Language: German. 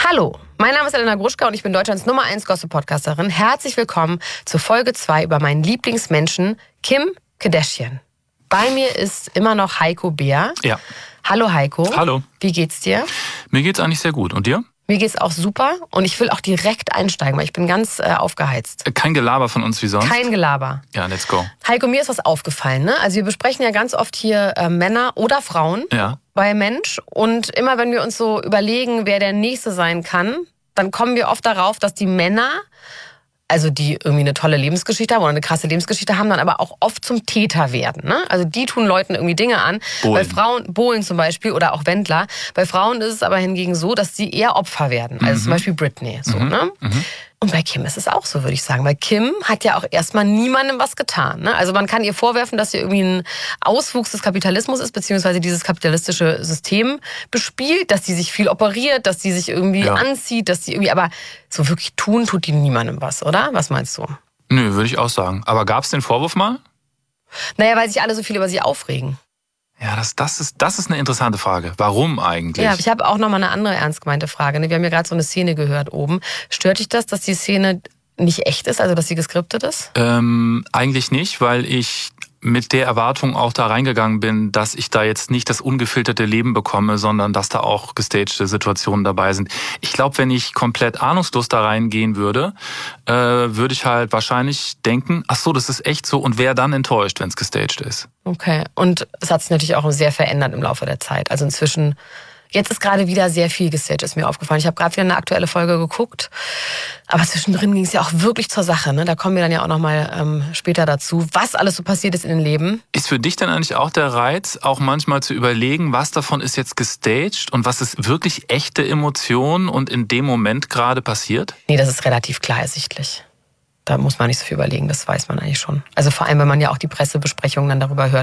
Hallo, mein Name ist Elena Gruschka und ich bin Deutschlands Nummer 1 Gossip-Podcasterin. Herzlich willkommen zur Folge 2 über meinen Lieblingsmenschen, Kim Kardashian. Bei mir ist immer noch Heiko Beer. Ja. Hallo Heiko. Hallo. Wie geht's dir? Mir geht's eigentlich sehr gut. Und dir? Mir geht's auch super und ich will auch direkt einsteigen, weil ich bin ganz aufgeheizt. Kein Gelaber von uns wie sonst? Kein Gelaber. Ja, let's go. Heiko, mir ist was aufgefallen, ne? Also wir besprechen ja ganz oft hier Männer oder Frauen bei Mensch. Und immer wenn wir uns so überlegen, wer der Nächste sein kann, dann kommen wir oft darauf, dass die Männer, also die irgendwie eine tolle Lebensgeschichte haben oder eine krasse Lebensgeschichte haben, dann aber auch oft zum Täter werden. Ne? Also die tun Leuten irgendwie Dinge an. Bei Frauen, Bohlen zum Beispiel oder auch Wendler. Bei Frauen ist es aber hingegen so, dass sie eher Opfer werden. Also zum Beispiel Britney. So, ne? Und bei Kim ist es auch so, würde ich sagen. Weil Kim hat ja auch erstmal niemandem was getan. Ne? Also man kann ihr vorwerfen, dass sie irgendwie ein Auswuchs des Kapitalismus ist, beziehungsweise dieses kapitalistische System bespielt, dass sie sich viel operiert, dass sie sich irgendwie anzieht, dass sie irgendwie, aber so wirklich tut die niemandem was, oder? Was meinst du? Nö, würde ich auch sagen. Aber gab es den Vorwurf mal? Naja, weil sich alle so viel über sie aufregen. Ja, das ist eine interessante Frage. Warum eigentlich? Ja, ich habe auch noch mal eine andere ernst gemeinte Frage. Wir haben ja gerade so eine Szene gehört oben. Stört dich das, dass die Szene nicht echt ist, also dass sie geskriptet ist? Eigentlich nicht, weil ich mit der Erwartung auch da reingegangen bin, dass ich da jetzt nicht das ungefilterte Leben bekomme, sondern dass da auch gestagte Situationen dabei sind. Ich glaube, wenn ich komplett ahnungslos da reingehen würde, würde ich halt wahrscheinlich denken, ach so, das ist echt so, und wäre dann enttäuscht, wenn es gestaged ist. Okay, und es hat sich natürlich auch sehr verändert im Laufe der Zeit. Also inzwischen, jetzt ist gerade wieder sehr viel gestaged, ist mir aufgefallen. Ich habe gerade wieder eine aktuelle Folge geguckt, aber zwischendrin ging es ja auch wirklich zur Sache. Ne? Da kommen wir dann ja auch nochmal später dazu, was alles so passiert ist in den Leben. Ist für dich dann eigentlich auch der Reiz, auch manchmal zu überlegen, was davon ist jetzt gestaged und was ist wirklich echte Emotion und in dem Moment gerade passiert? Nee, das ist relativ klar ersichtlich. Da muss man nicht so viel überlegen, das weiß man eigentlich schon. Also vor allem, wenn man ja auch die Pressebesprechungen dann darüber hört.